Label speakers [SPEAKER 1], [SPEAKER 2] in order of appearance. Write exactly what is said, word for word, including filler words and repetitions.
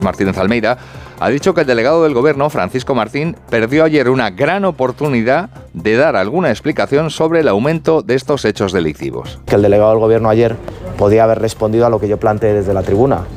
[SPEAKER 1] Martínez Almeida, ha dicho que el delegado del Gobierno, Francisco Martín, perdió ayer una gran oportunidad de dar alguna explicación sobre el aumento de estos hechos delictivos.
[SPEAKER 2] Que el delegado del Gobierno ayer podía haber respondido a lo que yo planteé desde la tribuna,